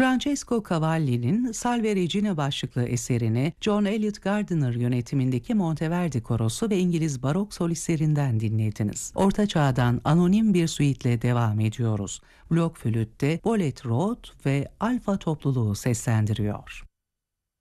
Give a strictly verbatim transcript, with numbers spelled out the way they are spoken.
Francesco Cavalli'nin Salve Regina başlıklı eserini John Eliot Gardiner yönetimindeki Monteverdi Korosu ve İngiliz barok solistlerinden dinlediniz. Orta Çağ'dan anonim bir suitle devam ediyoruz. Blok flütte Bolet Roth ve Alfa topluluğu seslendiriyor.